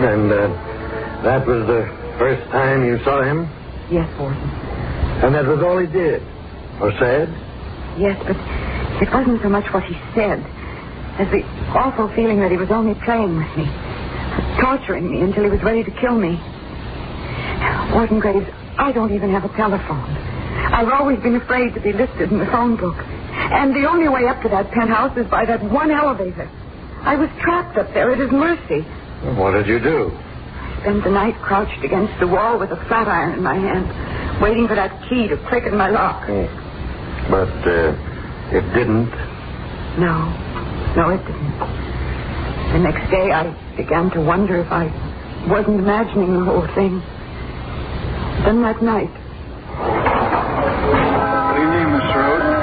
And that was the first time you saw him? Yes, Warden. And that was all he did? Or said? Yes, but it wasn't so much what he said as the awful feeling that he was only playing with me, torturing me until he was ready to kill me. Warden Graves, I don't even have a telephone. I've always been afraid to be listed in the phone book. And the only way up to that penthouse is by that one elevator. I was trapped up there at his mercy. Well, what did you do? I spent the night crouched against the wall with a flat iron in my hand, waiting for that key to click in my lock. But it didn't? No, it didn't. The next day I began to wonder if I wasn't imagining the whole thing. Then that night,